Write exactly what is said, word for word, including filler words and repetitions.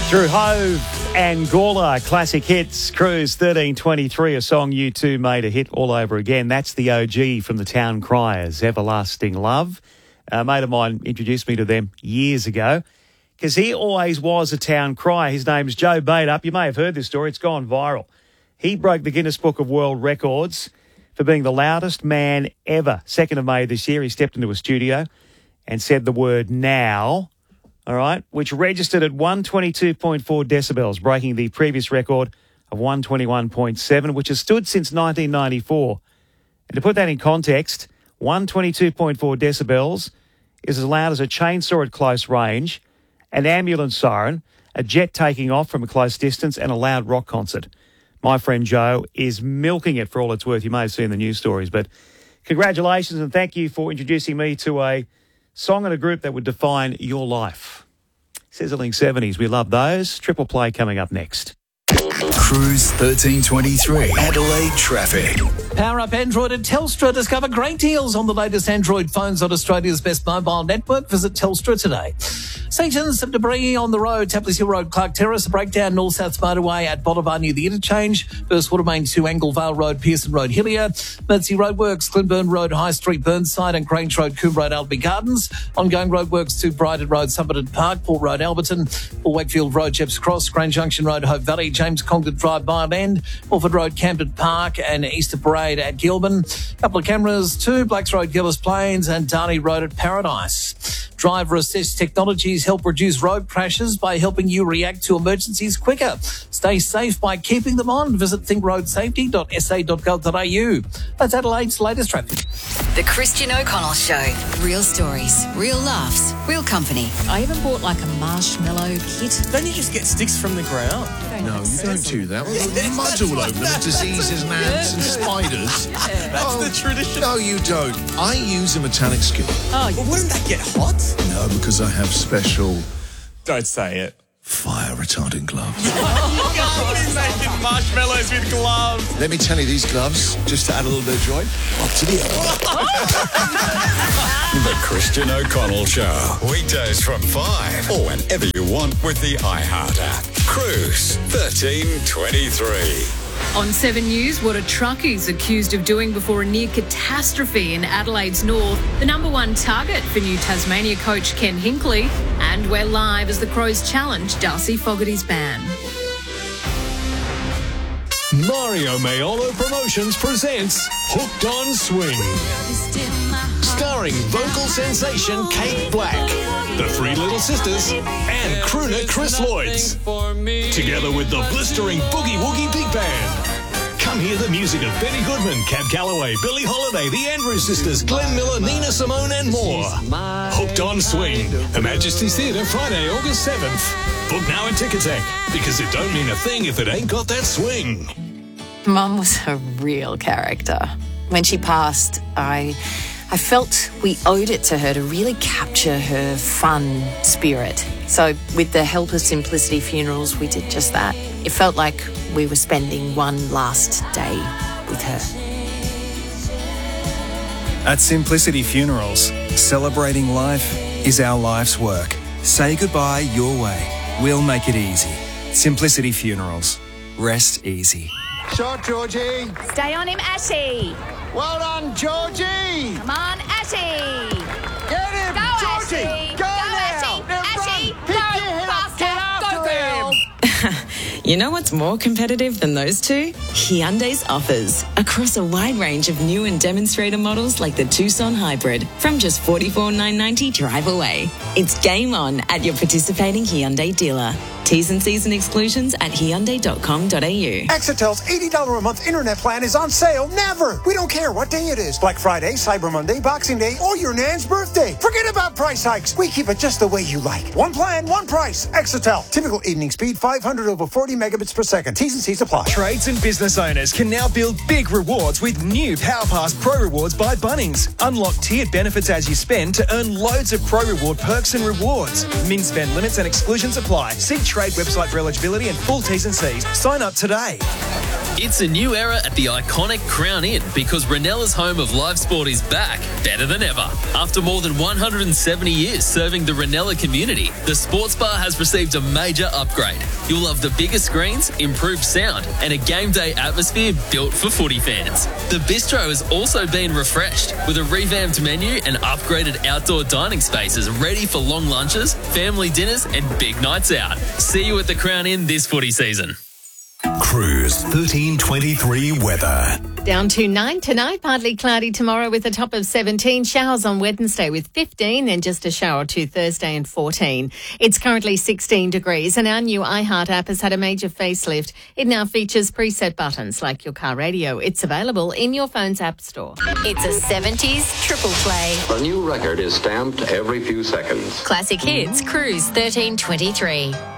Through Hove and Gawler, classic hits, Cruise thirteen twenty-three, a song you two made a hit all over again. That's the O G from the Town Criers, Everlasting Love. A mate of mine introduced me to them years ago because he always was a town crier. His name's Joe Baitup. You may have heard this story. It's gone viral. He broke the Guinness Book of World Records for being the loudest man ever. second of May this year, he stepped into a studio and said the word now, all right, which registered at one twenty-two point four decibels, breaking the previous record of one twenty-one point seven, which has stood since nineteen ninety-four. And to put that in context, one twenty-two point four decibels is as loud as a chainsaw at close range, an ambulance siren, a jet taking off from a close distance, and a loud rock concert. My friend Joe is milking it for all it's worth. You may have seen the news stories, but congratulations and thank you for introducing me to a song and a group that would define your life. Sizzling seventies, we love those. Triple play coming up next. Cruise thirteen twenty-three, Adelaide traffic. Power up Android at Telstra. Discover great deals on the latest Android phones on Australia's best mobile network. Visit Telstra today. Sections of debris on the road. Tapless Hill Road, Clark Terrace. A breakdown North-South Motorway at Bolivar near the interchange. First Water Main to Anglevale Road, Pearson Road, Hillier. Mersey Roadworks, Clinburn Road, High Street, Burnside, and Grange Road, Coombe Road, Albany Gardens. Ongoing roadworks to Brighton Road, Somerton Park, Port Road, Alberton. Paul Wakefield Road, Jepps Cross, Grand Junction Road, Hope Valley, James Congdon Drive, Byron End, Orford Road, Camden Park, and Easter Parade at Gilman. Couple of cameras to Blacks Road, Gillis Plains, and Darney Road at Paradise. Driver Assist Technologies help reduce road crashes by helping you react to emergencies quicker. Stay safe by keeping them on. Visit think road safety dot s a dot gov dot a u. That's Adelaide's latest traffic. The Christian O'Connell Show. Real stories, real laughs, real company. I even bought like a marshmallow kit. Don't you just get sticks from the ground? No, you don't do that. We've got mud all over them with diseases and ants and spiders. That's Oh, the tradition. No, you don't. I use a metallic skillet. Oh, well, wouldn't that get hot? No, because I have special Don't say it. fire-retardant gloves. You can't be making marshmallows with gloves. Let me tell you, these gloves, just to add a little bit of joy, up to the The Christian O'Connell Show. Weekdays from five or whenever you want with the iHeart app. Cruise thirteen twenty-three. On seven News, what a truckie's accused of doing before a near catastrophe in Adelaide's north, the number one target for new Tasmania coach Ken Hinkley, and we're live as the Crows challenge Darcy Fogarty's ban. Mario Maiolo Promotions presents Hooked on Swing. Starring vocal sensation Kate Black, the Three Little Sisters, and crooner Chris Lloyds. Together with the blistering Boogie Woogie Big Band. Come hear the music of Benny Goodman, Cab Calloway, Billie Holiday, the Andrews Sisters, Glenn Miller, Nina Simone, and more. Hooked on Swing. Her Majesty's Theatre, Friday, August seventh. Book now at Ticketek, because it don't mean a thing if it ain't got that swing. Mum was a real character. When she passed, I... I felt we owed it to her to really capture her fun spirit. So with the help of Simplicity Funerals, we did just that. It felt like we were spending one last day with her. At Simplicity Funerals, celebrating life is our life's work. Say goodbye your way. We'll make it easy. Simplicity Funerals. Rest easy. Shot, Georgie. Stay on him, Ashy. Well done, Georgie. Come on, Ashy. Get him, Go, Georgie. Ashy. Go, Go, now. Ashy. Now Ashy. run. Go, Pick your head up. Get faster. after Go, girl. him. You know what's more competitive than those two? Hyundai's offers. Across a wide range of new and demonstrator models like the Tucson Hybrid. From just forty-four thousand nine hundred ninety dollars drive away. It's game on at your participating Hyundai dealer. T's and C's and exclusions at hyundai dot com dot a u. Exitel's eighty dollars a month internet plan is on sale never. We don't care what day it is. Black Friday, Cyber Monday, Boxing Day, or your nan's birthday. Forget about price hikes. We keep it just the way you like. One plan, one price. Exitel. Typical evening speed, five hundred over forty megabits per second. T's and C's apply. Trades and business owners can now build big rewards with new PowerPass Pro Rewards by Bunnings. Unlock tiered benefits as you spend to earn loads of Pro Reward perks and rewards. Min spend limits and exclusions apply. See Trade website for eligibility and full T's and C's. Sign up today. It's a new era at the iconic Crown Inn because Renella's home of live sport is back, better than ever. After more than one hundred seventy years serving the Renella community, the sports bar has received a major upgrade. You'll love the bigger screens, improved sound, and a game day atmosphere built for footy fans. The bistro has also been refreshed with a revamped menu and upgraded outdoor dining spaces ready for long lunches, family dinners, and big nights out. See you at the Crown Inn this footy season. Cruise thirteen twenty-three weather. Down to nine tonight, partly cloudy tomorrow with a top of seventeen. Showers on Wednesday with fifteen, then just a shower or two Thursday and fourteen. It's currently sixteen degrees, and our new iHeart app has had a major facelift. It now features preset buttons like your car radio. It's available in your phone's app store. It's a seventies triple play. A new record is stamped every few seconds. Classic Hits, Cruise thirteen twenty-three.